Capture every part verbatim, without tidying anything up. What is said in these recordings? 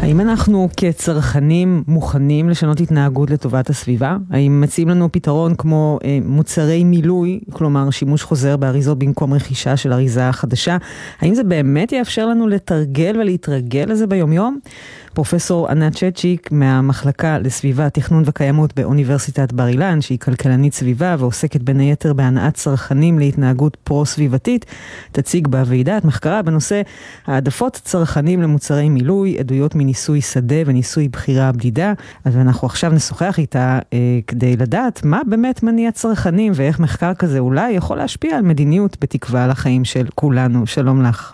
האם אנחנו כצרכנים מוכנים לשנות התנהגות לטובת הסביבה? האם מציעים לנו פתרון כמו אה, מוצרי מילוי, כלומר שימוש חוזר באריזות במקום רכישה של אריזה חדשה? האם זה באמת יאפשר לנו לתרגל ולהתרגל לזה ביום-יום? פרופסור ענת צ'צ'יק מהמחלקה לסביבה, תכנון וקיימות באוניברסיטת בר אילן, שהיא כלכלנית סביבה ועוסקת בין היתר בהנעת צרכנים להתנהגות פרו-סביבתית, תציג בוועידת מחקרה בנושא העדפות צרכנים למוצרי מילוי, עדויות מניסוי שדה וניסוי בחירה בדידה. אז אנחנו עכשיו נשוחח איתה אה, כדי לדעת מה באמת מניע צרכנים ואיך מחקר כזה אולי יכול להשפיע על מדיניות בתקווה לחיים של כולנו. שלום לך.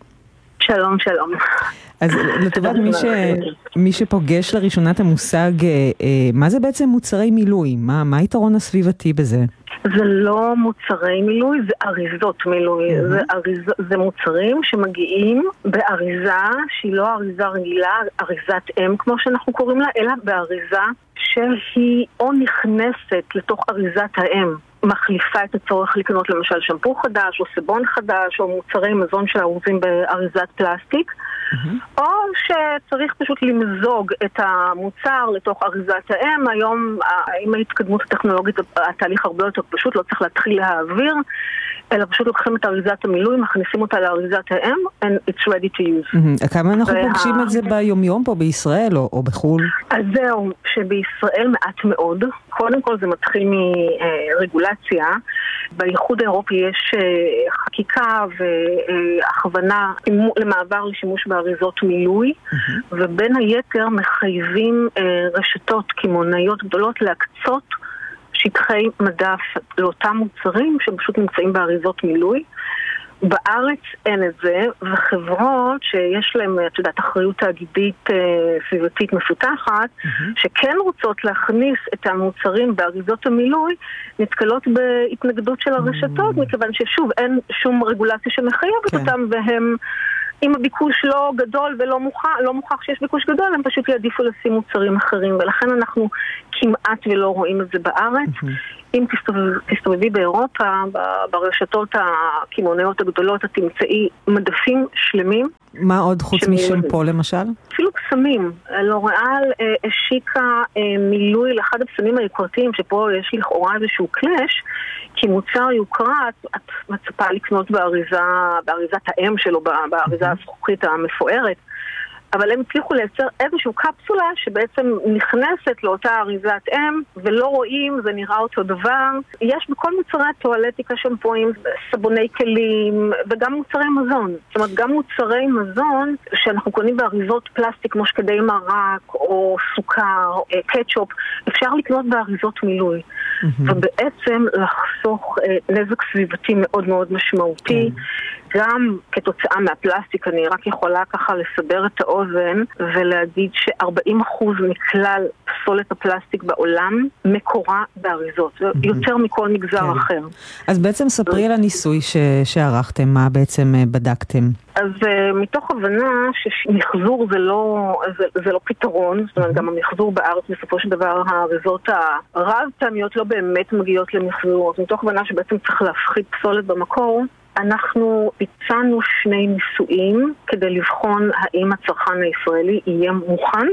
שלום, שלום. אז לטובת מי, ש... מי שפוגש לראשונה את המושג, מה זה בעצם מוצרי מילוי? מה, מה היתרון הסביבתי בזה? זה לא מוצרי מילוי, זה אריזות מילוי. Mm-hmm. זה, אריז... זה מוצרים שמגיעים באריזה שהיא לא אריזה רגילה, אריזת אם כמו שאנחנו קוראים לה, אלא באריזה שהיא או נכנסת לתוך אריזת האם. מחליפה את הצורך לקנות למשל שמפו חדש או סבון חדש או מוצרי מזון שארוזים באריזת פלסטיק, mm-hmm. או שצריך פשוט למזוג את המוצר לתוך אריזת האם. היום עם ההתקדמות הטכנולוגית התהליך הרבה יותר פשוט, לא צריך להתחיל להעביר, אלא פשוט לוקחים את אריזת המילוי, מכניסים אותה לאריזת האם and it's ready to use. Mm-hmm. כמה אנחנו וה... פוגשים את זה ביומיום פה בישראל או, או בחול? אז זהו, שבישראל מעט מאוד. קודם כל זה מתחיל מרגולציה. באיחוד האירופי יש חקיקה והכוונה למעבר לשימוש באריזות מילוי, mm-hmm. ובין היתר מחייבים רשתות קמעונאיות גדולות להקצות שטחי מדף לאותם מוצרים שפשוט נמצאים באריזות מילוי. בארץ אין את זה, וחברות שיש להם, את יודעת, אחריות תאגידית אה, סביבתית מפותחת, mm-hmm. שכן רוצות להכניס את המוצרים באריזות המילוי, נתקלות בהתנגדות של הרשתות, mm-hmm. מכיוון ששוב אין שום רגולציה שמחייבת כן. אותם, והם, אם הביקוש לא גדול ולא מוכח, לא מוכח שיש ביקוש גדול, הם פשוט יעדיפו לשים מוצרים אחרים, ולכן אנחנו כמעט ולא רואים את זה בארץ. Mm-hmm. אם תסתובב, תסתובבי באירופה, ברשתות הקמעונאיות הגדולות, את תמצאי מדפים שלמים. מה עוד חוץ משמפו למשל? אפילו פסמים. לוריאל השיקה מילוי לאחד הפסמים היוקרתיים, שפה יש לכאורה איזשהו קלאש, כי מוצר יוקרת, את מצפה לקנות באריזה, באריזת האם שלו, באריזה הזכוכית המפוארת, אבל הם הצליחו לייצר איזושהי קפסולה שבעצם נכנסת לאותה אריזת אם, ולא רואים, זה נראה אותו דבר. יש בכל מוצרי הטואלטיקה שמפויים, סבוני כלים, וגם מוצרי מזון. זאת אומרת, גם מוצרי מזון שאנחנו קונים באריזות פלסטיק, כמו שקדי מרק, או סוכר, או קטשופ, אפשר לקנות באריזות מילוי. Mm-hmm. ובעצם לחסוך אה, נזק סביבתי מאוד מאוד משמעותי. Mm-hmm. גם כתוצאה מהפלסטיק, אני רק יכולה ככה לסבר את האוזן ולהגיד ש-ארבעים אחוז מכלל פסולת הפלסטיק בעולם מקורה באריזות, mm-hmm. יותר מכל מגזר כן. אחר. אז בעצם ספרי על הניסוי ש- שערכתם, מה בעצם בדקתם? אז uh, מתוך הבנה שמחזור זה לא, זה, זה לא פתרון, זאת אומרת, גם המחזור בארץ בסופו של דבר האריזות הרב פעמיות לא באמת מגיעות למחזור, אז מתוך הבנה שבעצם צריך להפחית פסולת במקור, אנחנו ביצענו שני ניסויים כדי לבחון האם הצרכן הישראלי יהיה מוכן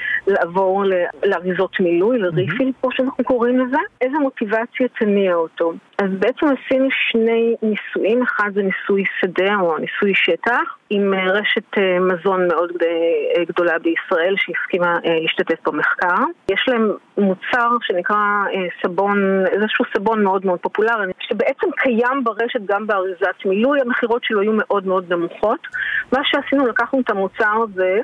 לעבור לאריזות מילוי, לריפיל פה שאנחנו קוראים לזה, איזה מוטיבציה תניע אותו. אז בעצם עשינו שני ניסויים, אחד זה ניסוי שדה או ניסוי שטח, עם רשת מזון מאוד גדולה בישראל שהסכימה להשתתף במחקר. יש להם מוצר שנקרא סבון, איזשהו סבון מאוד מאוד פופולרי, שבעצם קיים ברשת גם באריזת מילוי, המחירות שלו היו מאוד מאוד נמוכות. מה שעשינו, לקחנו את המוצר הזה,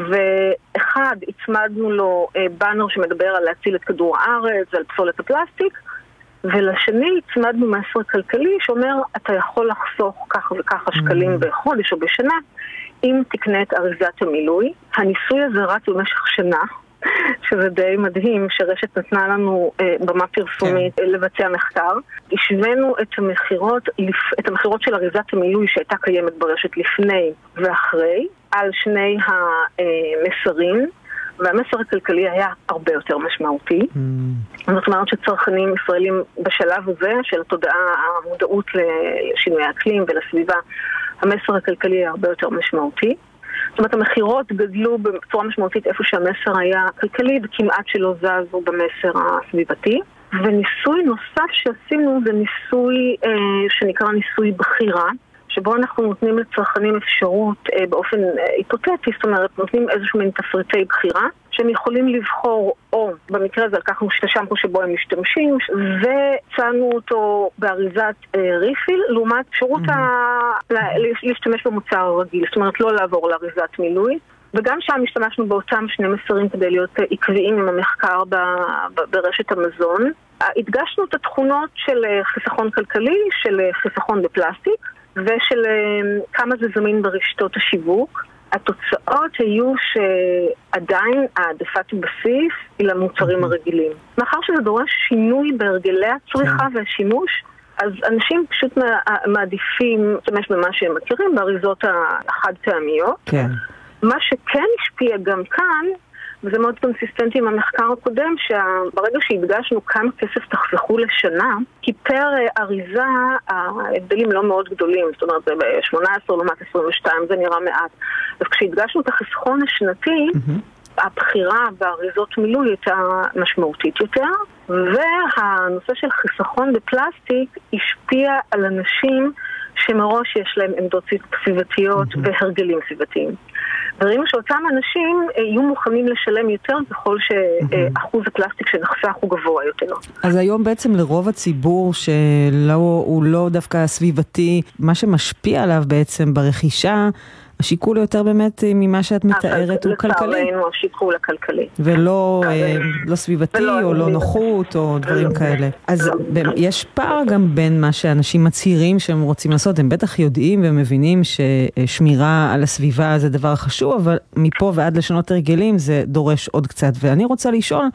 ואחד, הצמדנו לו בנר שמדבר על להציל את כדור הארץ, על פסולת הפלסטיק, ולשני הצמדנו מסר כלכלי שאומר, אתה יכול לחסוך כך וכך שקלים בחודש או בשנה, אם תקנה את אריזת המילוי. הניסוי הזה רץ במשך שנה, שזה די מדהים שרשת נתנה לנו אה, במה פרסומית כן. לבצע מחקר. השווינו את המחירות, את המחירות של אריזת המילוי שהייתה קיימת ברשת לפני ואחרי, על שני המסרים, והמסר הכלכלי היה הרבה יותר משמעותי. Mm. זאת אומרת שצרכנים ישראלים בשלב הזה של התודעה, המודעות לשינוי האקלים ולסביבה, המסר הכלכלי היה הרבה יותר משמעותי. זאת אומרת, המחירות גדלו בצורה משמעותית איפה שהמסר היה כלכלי, וכמעט שלא זזו במסר הסביבתי. וניסוי נוסף שעשינו זה ניסוי אה, שנקרא ניסוי בחירה, שבו אנחנו נותנים לצרכנים אפשרות אה, באופן אה, היפותטי, זאת אומרת, נותנים איזשהו מין תפריטי בחירה, שהם יכולים לבחור, או במקרה הזה לקחנו את השמפו שבו הם משתמשים, וצענו אותו באריזת אה, ריפיל, לעומת אפשרות mm-hmm. ה... להשתמש במוצר רגיל, זאת אומרת, לא לעבור לאריזת מילוי. וגם שם השתמשנו באותם שני מסרים כדי להיות עקביים עם המחקר ב, ב, ברשת המזון. הדגשנו את התכונות של חיסכון כלכלי, של חיסכון בפלסטיק, ושל כמה זה זמין ברשתות השיווק. התוצאות היו שעדיין העדפת בסיס היא למוצרים הרגילים. מאחר שזה דורש שינוי בהרגלי הצריכה והשימוש, אז אנשים פשוט מעדיפים להשתמש במה שהם מכירים, באריזות החד פעמיות. כן. מה שכן השפיע גם כאן, וזה מאוד קונסיסטנטי עם המחקר הקודם, שברגע שהדגשנו כמה כסף תחסכו לשנה, כי פר אריזה ההבדלים לא מאוד גדולים, זאת אומרת, זה ב-שמונה עשרה לעומת עשרים ושתיים, זה נראה מעט. אז כשהדגשנו את החיסכון השנתי, mm-hmm. הבחירה באריזות מילוי הייתה משמעותית יותר, והנושא של חיסכון בפלסטיק השפיע על אנשים שמראש יש להם עמדות סביבתיות mm-hmm. והרגלים סביבתיים. וראינו שאותם אנשים יהיו מוכנים לשלם יותר ככל שאחוז הפלסטיק שנחסך הוא גבוה יותר. אז היום בעצם לרוב הציבור שהוא לא דווקא סביבתי, מה שמשפיע עליו בעצם ברכישה, השיקול יותר באמת ממה שאת מתארת הוא כלכלי. לצערנו השיקול הכלכלי. ולא לא סביבתי או לא נוחות או דברים כאלה. אז יש פער גם בין מה שאנשים מצהירים שהם רוצים לעשות. הם בטח יודעים ומבינים ששמירה על הסביבה זה דבר חשוב, אבל מפה ועד לשנות הרגלים זה דורש עוד קצת. ואני רוצה לשאול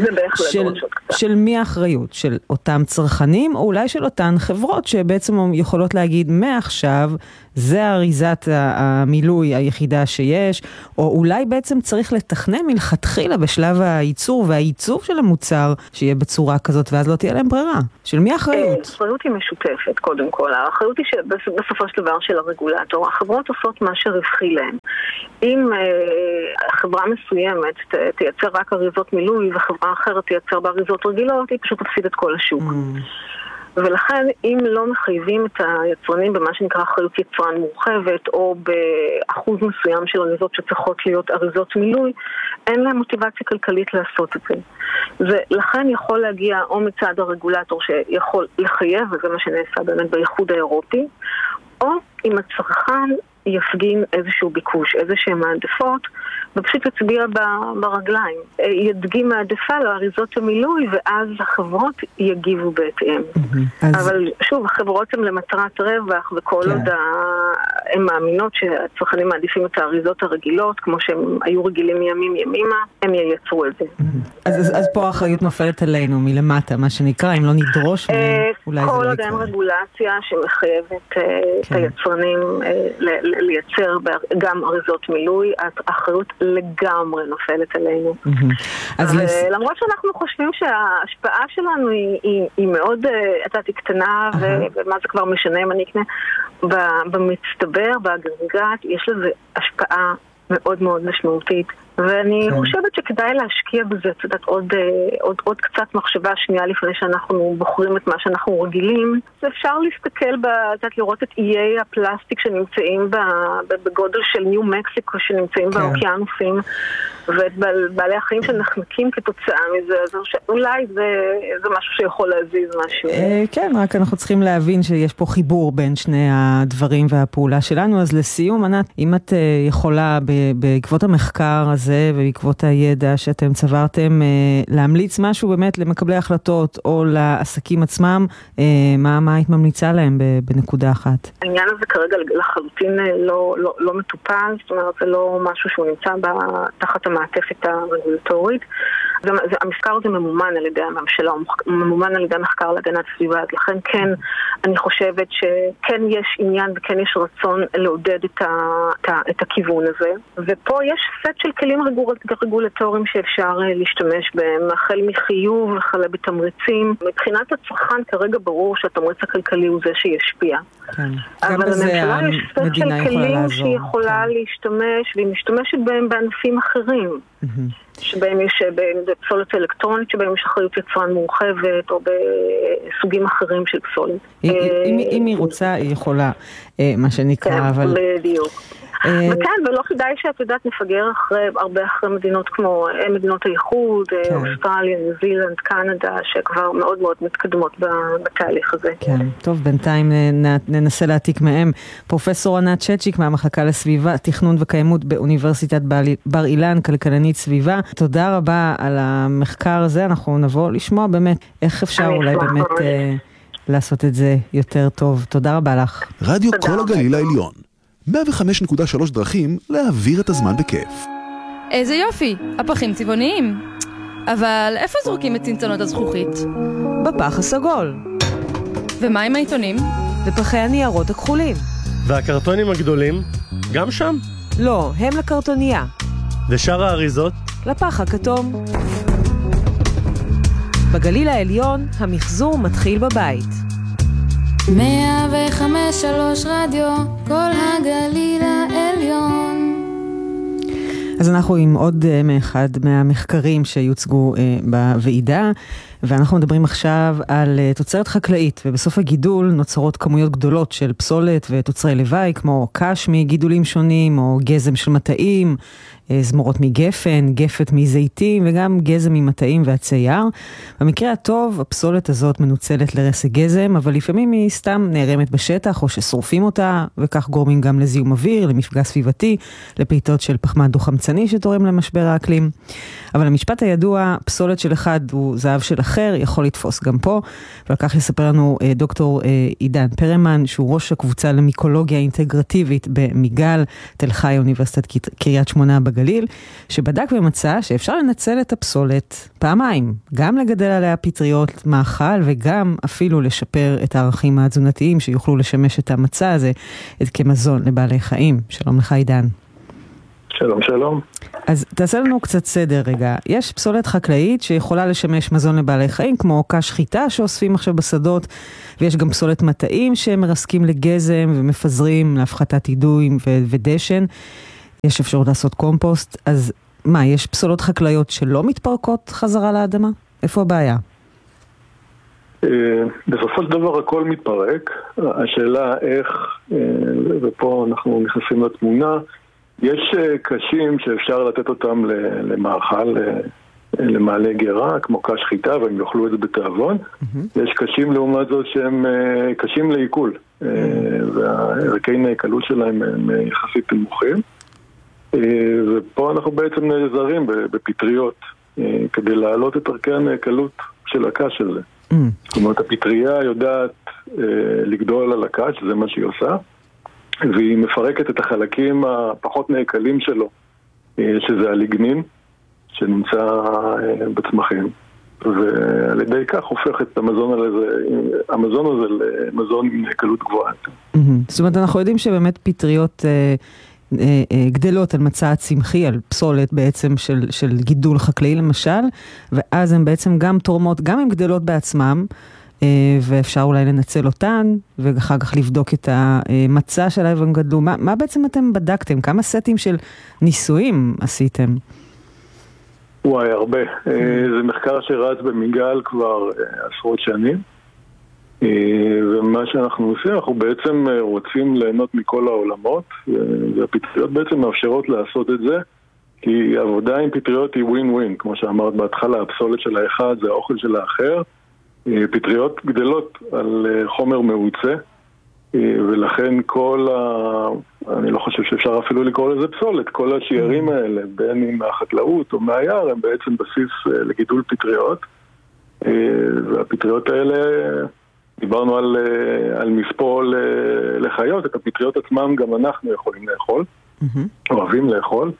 של מי האחריות? של אותם צרכנים או אולי של אותן חברות שבעצם יכולות להגיד מעכשיו זה אריזת המילוי היחידה שיש, או אולי בעצם צריך לתכנן מלכתחילה בשלב הייצור והייצור של המוצר שיהיה בצורה כזאת, ואז לא תהיה להם ברירה. של מי האחריות? האחריות היא משותפת, קודם כל. האחריות היא בסופו של דבר של הרגולטור. החברות עושות מה שרווחי להם. אם חברה מסוימת תייצר רק אריזות מילוי, וחברה אחרת תייצר באריזות רגילות, היא פשוט תפסיד את כל השוק. ולכן, אם לא מחייבים את היצרנים במה שנקרא אחריות יצרן מורחבת, או באחוז מסוים של אריזות שצריכות להיות אריזות מילוי, אין להם מוטיבציה כלכלית לעשות את זה. ולכן יכול להגיע או מצד הרגולטור שיכול לחייב, וזה מה שנעשה באמת באיחוד האירופי, או אם הצרכן יפגין איזשהו ביקוש, איזשהם מעדפות, ופשוט יצביע ברגליים. ידגים מעדפה לאריזות המילוי, ואז החברות יגיבו בהתאם. אבל שוב, החברות הן למטרת רווח, וכל עוד הן מאמינות שהצרכנים מעדיפים את האריזות הרגילות, כמו שהם היו רגילים מימים ימימה, הם ייצרו את זה. אז פה האחריות נופלת עלינו מלמטה, מה שנקרא, אם לא נדרוש, אולי זה לא יקרה. כל עוד אין רגולציה שמחייבת את היצרנים לייצר גם אריזות מילוי, האחריות לגמרי נופלת עלינו. למרות שאנחנו חושבים שההשפעה שלנו היא מאוד, אתה תקטנה, ומה זה כבר משנה אם אני אקנה, במצטבר, באגרגט, יש לזה השפעה מאוד מאוד משמעותית. ואני חושבת שכדאי להשקיע בזה, את יודעת, עוד, עוד, עוד קצת מחשבה שנייה לפני שאנחנו בוחרים את מה שאנחנו רגילים. אפשר להסתכל, קצת לראות את איי הפלסטיק שנמצאים בגודל של ניו מקסיקו, שנמצאים באוקיינוסים, ואת בעלי החיים שנחנקים כתוצאה מזה, אז אולי זה, זה משהו שיכול להזיז משהו. כן, רק אנחנו צריכים להבין שיש פה חיבור בין שני הדברים והפעולה שלנו. אז לסיום, ענת, אם את יכולה בעקבות המחקר הזה ובעקבות הידע שאתם צברתם להמליץ משהו באמת למקבלי החלטות או לעסקים עצמם, מה, מה היית ממליצה להם בנקודה אחת? העניין הזה כרגע לחלוטין לא, לא, לא מטופל, זאת אומרת זה לא משהו שהוא נמצא תחת המעטפת הרגולטורית. זה, זה, המחקר הזה ממומן על ידי הממשלה, הוא ממומן על ידי המחקר להגנת סביבה, אז לכן כן, אני חושבת שכן יש עניין וכן יש רצון לעודד את, ה, את, ה, את הכיוון הזה. ופה יש סט של כלים רגול, רגולטוריים שאפשר להשתמש בהם, החל מחיוב וכלה בתמריצים. מבחינת הצרכן כרגע ברור שהתמריץ הכלכלי הוא זה שישפיע. כן. אבל הממשלה יש סט של כלים שהיא יכולה כן. להשתמש, והיא משתמשת בהם בענפים אחרים. Mm-hmm. שבהם יש בפסולת אלקטרונית, שבהם יש אחריות יצרן מורחבת, או בסוגים אחרים של פסולת. אם היא רוצה, היא יכולה, מה שנקרא, אבל... בדיוק. וכן, ולא כדאי שאת יודעת נפגר אחרי, הרבה אחרי מדינות כמו מדינות האיחוד, אוסטרליה, ניו זילנד, קנדה, שכבר מאוד מאוד מתקדמות בתהליך הזה. כן, טוב, בינתיים ננסה להעתיק מהם. פרופסור ענת שצ'יק מהמחלקה לסביבה, תכנון וקיימות באוניברסיטת בר אילן, כלכלנית סביבה. תודה רבה על המחקר הזה, אנחנו נבוא לשמוע באמת איך אפשר אולי באמת לעשות את זה יותר טוב. תודה רבה לך. רדיו כל הגליל העליון. מאה וחמש נקודה שלוש דרכים להעביר את הזמן בכיף. איזה יופי, הפחים צבעוניים. אבל איפה זורקים את צנצנות הזכוכית? בפח הסגול. ומה עם העיתונים? ופחי הניירות הכחולים. והקרטונים הגדולים? גם שם? לא, הם לקרטוניה. ושאר האריזות? לפח הכתום. בגליל העליון המחזור מתחיל בבית. מאה וחמש שלוש רדיו, כל הגליל העליון. אז אנחנו עם עוד מאחד מהמחקרים שיוצגו בוועידה, ואנחנו מדברים עכשיו על תוצרת חקלאית, ובסוף הגידול נוצרות כמויות גדולות של פסולת ותוצרי לוואי, כמו קש מגידולים שונים, או גזם של מטעים, זמורות מגפן, גפת מזיתים, וגם גזם ממטעים ועצי יער. במקרה הטוב, הפסולת הזאת מנוצלת לרסק גזם, אבל לפעמים היא סתם נערמת בשטח, או ששורפים אותה, וכך גורמים גם לזיהום אוויר, למפגע סביבתי, לפליטות של פחמן דו-חמצני שתורם למשבר האקלים. אבל המשפט הידוע, פסולת של אחד הוא זהב של אחר, יכול לתפוס גם פה, ועל כך יספר לנו אה, דוקטור אה, עידן פרמן, שהוא ראש הקבוצה למיקולוגיה אינטגרטיבית במיגל, תל חי, אוניברסיטת קריית שמונה בגליל, שבדק ומצא שאפשר לנצל את הפסולת פעמיים, גם לגדל עליה פטריות מאכל, וגם אפילו לשפר את הערכים התזונתיים שיוכלו לשמש את המצע הזה כמזון לבעלי חיים. שלום לך עידן. שלום, שלום. אז תעשה לנו קצת סדר רגע. יש פסולת חקלאית שיכולה לשמש מזון לבעלי חיים, כמו קש חיטה שאוספים עכשיו בשדות, ויש גם פסולת מטעים שמרסקים לגזם ומפזרים להפחתת אידוי ודשן. יש אפשרות לעשות קומפוסט. אז מה, יש פסולות חקלאיות שלא מתפרקות חזרה לאדמה? איפה הבעיה? בסופו של דבר הכל מתפרק. השאלה איך, ופה אנחנו נכנסים לתמונה, יש קשים שאפשר לתת אותם למאכל, למעלה גרה, כמו קש חיטה, והם יאכלו את זה בתיאבון. Mm-hmm. יש קשים לעומת זאת שהם קשים לעיכול, mm-hmm. והערכי נעכלות שלהם הם יחסית נמוכים. ופה אנחנו בעצם נעזרים בפטריות, כדי להעלות את ערכי הנעכלות של הקש הזה. Mm-hmm. זאת אומרת, הפטריה יודעת לגדול על הקש, זה מה שהיא עושה. והיא מפרקת את החלקים הפחות נעכלים שלו, שזה הליגנין, שנמצא בצמחים. ועל ידי כך הופך את המזון הזה, המזון הזה למזון עם נעכלות גבוהה. זאת אומרת, אנחנו יודעים שבאמת פטריות גדלות על מצע הצמחי, על פסולת בעצם של, של גידול חקלאי למשל, ואז הן בעצם גם תורמות, גם הן גדלות בעצמם, ואפשר אולי לנצל אותן, ואחר כך לבדוק את המצע שלה והם גדלו. מה, מה בעצם אתם בדקתם? כמה סטים של ניסויים עשיתם? וואי, הרבה. זה מחקר שרץ במיגל כבר עשרות שנים, ומה שאנחנו עושים, אנחנו בעצם רוצים ליהנות מכל העולמות, והפטריות בעצם מאפשרות לעשות את זה, כי עבודה עם פטריות היא ווין ווין, כמו שאמרת בהתחלה, הפסולת של האחד זה האוכל של האחר, פטריות גדלות על חומר מעוצה, ולכן כל ה... אני לא חושב שאפשר אפילו לקרוא לזה פסולת, כל השיירים האלה, בין אם מהחקלאות או מהיער, הם בעצם בסיס לגידול פטריות, והפטריות האלה, דיברנו על, על מספול לחיות, את הפטריות עצמם גם אנחנו יכולים לאכול, mm-hmm. אוהבים לאכול,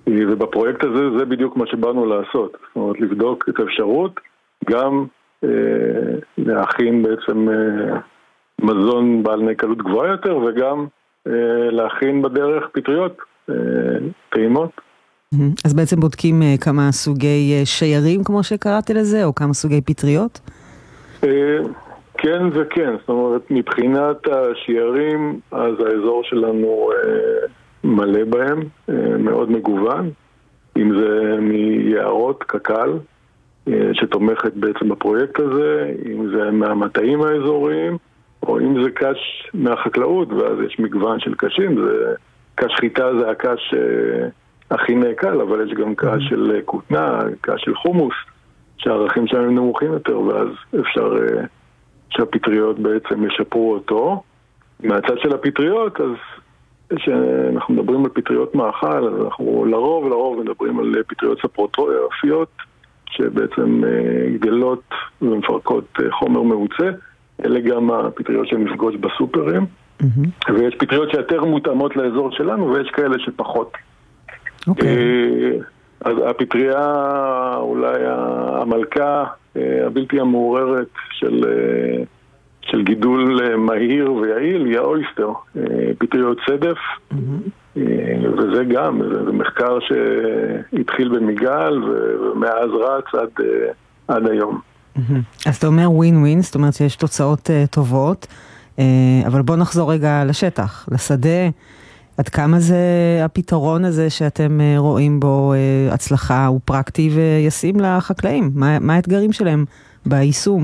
ובפרויקט הזה זה בדיוק מה שבאנו לעשות. זאת אומרת, לבדוק את האפשרות, גם אה, להכין בעצם אה, מזון בעל נקלות גבוהה יותר, וגם אה, להכין בדרך פטריות, אה, טעימות. אז בעצם בודקים אה, כמה סוגי אה, שיירים, כמו שקראתי לזה, או כמה סוגי פטריות? אה, כן וכן, זאת אומרת, מבחינת השיירים, אז האזור שלנו אה, מלא בהם, אה, מאוד מגוון, אם זה מיערות קק"ל, אה, שתומכת בעצם בפרויקט הזה, אם זה מהמטעים האזוריים, או אם זה קש מהחקלאות, ואז יש מגוון של קשים, זה, קש חיטה זה הקש אה, הכי נעקל, אבל יש גם קש של כותנה, קש של חומוס, שהערכים שלהם נמוכים יותר, ואז אפשר אה, שהפטריות בעצם ישפרו אותו. מהצד של הפטריות, אז כשאנחנו מדברים על פטריות מאכל, אז אנחנו לרוב, לרוב מדברים על פטריות ספרוטרופיות, שבעצם אה, גדלות ומפרקות אה, חומר מעוצה, אלה גם הפטריות שנפגוש בסופרים, mm-hmm. ויש פטריות שיותר מותאמות לאזור שלנו, ויש כאלה שפחות. אוקיי. Okay. אז הפטריה, אולי המלכה הבלתי המעוררת של, של גידול מהיר ויעיל, היא האויסטר, פטריות צדף, mm-hmm. וזה גם, זה מחקר שהתחיל במיגל, ומאז רץ עד, עד היום. אז אתה אומר ווין ווין, זאת אומרת שיש תוצאות טובות, אבל בוא נחזור רגע לשטח, לשדה, עד כמה זה הפתרון הזה שאתם רואים בו הצלחה הוא פרקטי וישים לחקלאים? מה, מה האתגרים שלהם ביישום?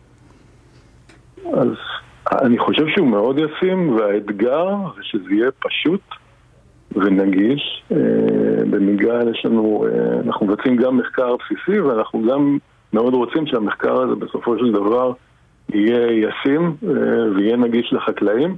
אז אני חושב שהוא מאוד ישים, והאתגר זה שזה יהיה פשוט ונגיש. במיגל יש לנו, אנחנו מבצעים גם מחקר בסיסי, ואנחנו גם מאוד רוצים שהמחקר הזה בסופו של דבר יהיה ישים ויהיה נגיש לחקלאים,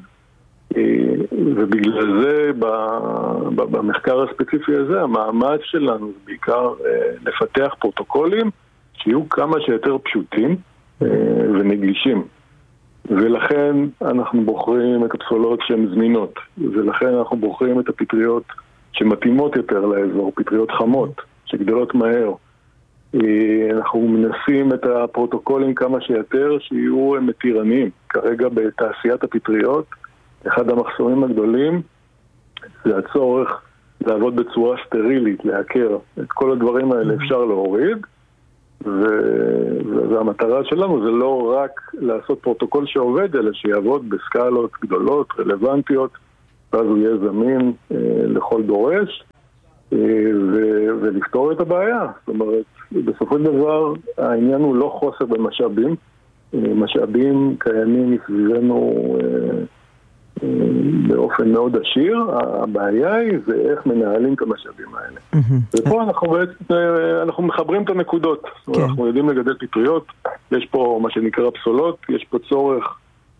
ובגלל זה במחקר הספציפי הזה המאמץ שלנו זה בעיקר לפתח פרוטוקולים שיהיו כמה שיותר פשוטים ונגישים, ולכן אנחנו בוחרים את הפסולות שהן זמינות, ולכן אנחנו בוחרים את הפטריות שמתאימות יותר לאזור, פטריות חמות שגדלות מהר. אנחנו מנסים את הפרוטוקולים כמה שיותר שיהיו מתירניים. כרגע בתעשיית הפטריות אחד המחסומים הגדולים זה הצורך לעבוד בצורה סטרילית, להכר. את כל הדברים האלה אפשר להוריד, והמטרה שלנו זה לא רק לעשות פרוטוקול שעובד, אלא שיעבוד בסקלות גדולות, רלוונטיות, ואז הוא יהיה זמין לכל דורש, ולפתור את הבעיה. זאת אומרת, בסופו של דבר העניין הוא לא חוסר במשאבים, משאבים קיימים מסביבנו באופן מאוד עשיר, הבעיה היא זה איך מנהלים את המשאבים האלה. ופה אנחנו, אנחנו מחברים את הנקודות, אנחנו יודעים לגדל פטריות, יש פה מה שנקרא פסולות, יש פה צורך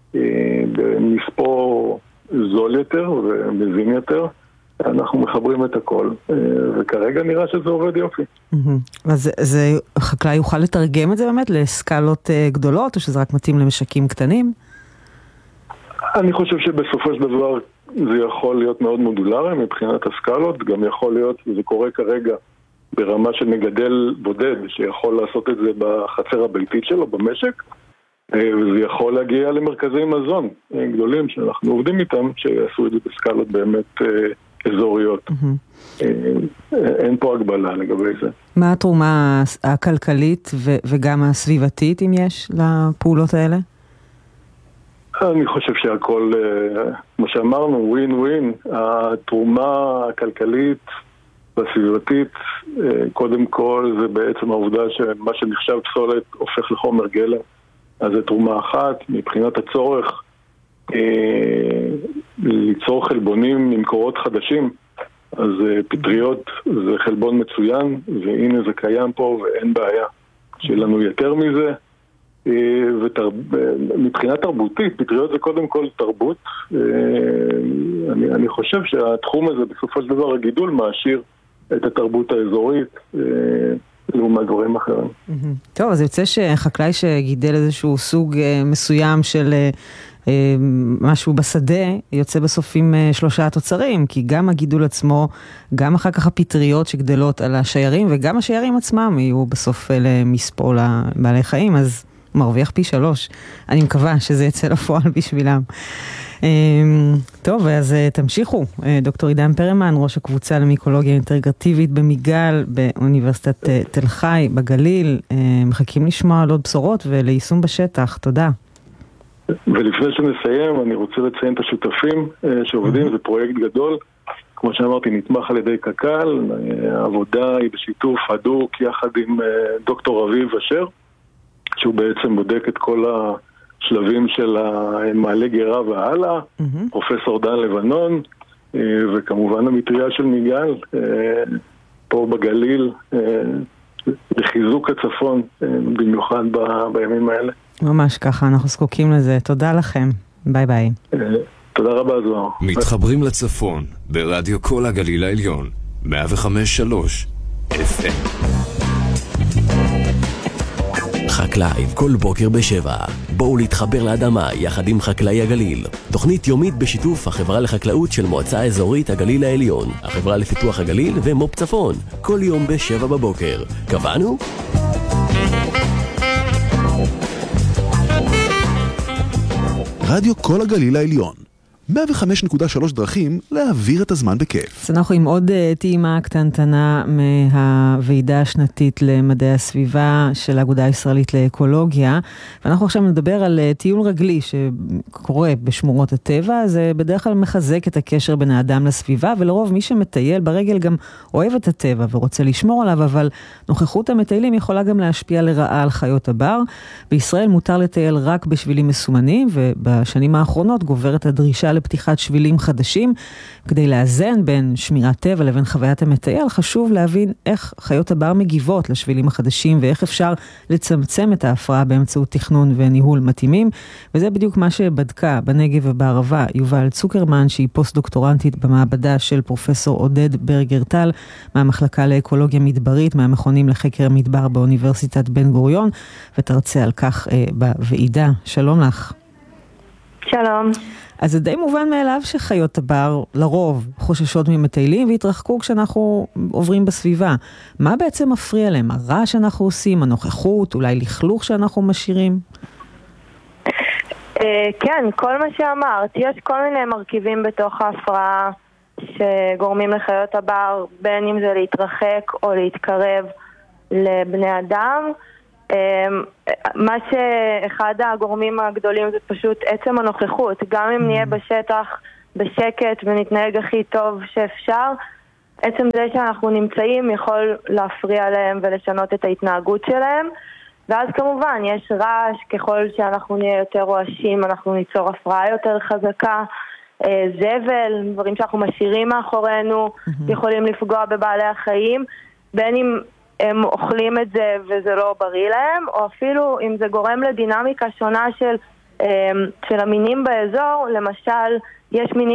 במספור זול יותר ומזין יותר, אנחנו מחברים את הכל, וכרגע נראה שזה עובד יופי. אז זה, חקלאי יוכל לתרגם את זה באמת לסקלות גדולות, או שזה רק מתאים למשקים קטנים? אני חושב שבסופו של דבר זה יכול להיות מאוד מודולרי מבחינת הסקלות, גם יכול להיות, וזה קורה כרגע ברמה של מגדל בודד, שיכול לעשות את זה בחצר הביתית שלו, במשק, וזה יכול להגיע למרכזי מזון גדולים שאנחנו עובדים איתם, שיעשו את זה בסקלות באמת אזוריות. אין פה הגבלה לגבי זה. מה התרומה הכלכלית וגם הסביבתית, אם יש, לפעולות האלה? אני חושב שהכל, כמו שאמרנו, ווין ווין. התרומה הכלכלית והסביבתית, קודם כל זה בעצם העובדה שמה שנחשב פסולת הופך לחומר גלם, אז זה תרומה אחת. מבחינת הצורך ליצור חלבונים ממקורות חדשים, אז פטריות זה חלבון מצוין, והנה זה קיים פה ואין בעיה שיהיה לנו יותר מזה. ומבחינה תרבותית, פטריות זה קודם כל תרבות. אני, אני חושב שהתחום הזה בסופו של דבר הגידול מעשיר את התרבות האזורית, לעומת דברים אחרים. טוב, אז יוצא שחקלאי שגידל איזשהו סוג מסוים של משהו בשדה, יוצא בסוף עם שלושה תוצרים, כי גם הגידול עצמו, גם אחר כך הפטריות שגדלות על השיירים, וגם השיירים עצמם יהיו בסוף למספור לבעלי חיים, אז מרוויח פי שלוש. אני מקווה שזה יצא לפועל בשבילם. טוב, אז תמשיכו. דוקטור עידן פרלמן, ראש הקבוצה למיקולוגיה אינטגרטיבית במיגל, באוניברסיטת תל חי, בגליל. מחכים לשמוע על עוד בשורות וליישום בשטח. תודה. ולפני שנסיים, אני רוצה לציין את השותפים שעובדים, זה פרויקט גדול. כמו שאמרתי, נתמך על ידי קק"ל. העבודה היא בשיתוף הדוק יחד עם דוקטור אביב אשר, שהוא בעצם בודק את כל השלבים של המעלה גרה והלאה, mm-hmm. פרופסור דן לבנון, וכמובן המטריה של מיגל, פה בגליל, לחיזוק הצפון, במיוחד בימים האלה. ממש ככה, אנחנו זקוקים לזה. תודה לכם. ביי ביי. תודה רבה, זוהר. מתחברים לצפון, ברדיו כל הגליל העליון, מאה וחמש שלוש אף אם. חקלאי כל בוקר בשבע. בואו להתחבר לאדמה יחד עם חקלאי הגליל. תוכנית יומית בשיתוף החברה לחקלאות של מועצה אזורית הגליל העליון, החברה לפיתוח הגליל ומו"פ צפון. כל יום בשבע בבוקר. קבענו? רדיו כל הגליל העליון. מאה וחמש נקודה שלוש דרכים להעביר את הזמן בכיף. אז אנחנו עם עוד טעימה קטנטנה מהוועידה השנתית למדעי הסביבה של האגודה הישראלית לאקולוגיה, ואנחנו עכשיו נדבר על טיול רגלי שקורה בשמורות הטבע. זה בדרך כלל מחזק את הקשר בין האדם לסביבה, ולרוב מי שמטייל ברגל גם אוהב את הטבע ורוצה לשמור עליו, אבל נוכחות המטיילים יכולה גם להשפיע לרעה על חיות הבר. בישראל מותר לטייל רק בשבילים מסומנים, ובשנים האחרונות גוברת הדרישה לפתיחת שבילים חדשים. כדי לאזן בין שמירת טבע לבין חוויית המטייל, חשוב להבין איך חיות הבר מגיבות לשבילים החדשים, ואיך אפשר לצמצם את ההפרעה באמצעות תכנון וניהול מתאימים. וזה בדיוק מה שבדקה בנגב ובערבה יובל צוקרמן, שהיא פוסט-דוקטורנטית במעבדה של פרופסור עודד ברגר-טל, מהמחלקה לאקולוגיה מדברית, מהמכונים לחקר המדבר באוניברסיטת בן גוריון, ותרצה על כך אה, בוועידה. שלום לך. שלום. אז זה די מובן מאליו שחיות הבר לרוב חוששות ממטיילים והתרחקו כשאנחנו עוברים בסביבה. מה בעצם מפריע להם? הרע שאנחנו עושים, הנוכחות, אולי לכלוך שאנחנו משאירים? כן, כל מה שאמרת. יש כל מיני מרכיבים בתוך ההפרעה שגורמים לחיות הבר, בין אם זה להתרחק או להתקרב לבני אדם. מה שאחד הגורמים הגדולים זה פשוט עצם הנוכחות. גם אם נהיה בשטח בשקט ונתנהג הכי טוב שאפשר, עצם זה שאנחנו נמצאים יכול להפריע להם ולשנות את ההתנהגות שלהם. ואז כמובן יש רעש, ככל שאנחנו נהיה יותר רועשים אנחנו ניצור הפרעה יותר חזקה. זבל, דברים שאנחנו משאירים מאחורינו יכולים לפגוע בבעלי החיים, בין אם הם אוכלים את זה וזה לא בריא להם, או אפילו אם זה גורם לדינמיקה שונה של, של המינים באזור. למשל, יש מינים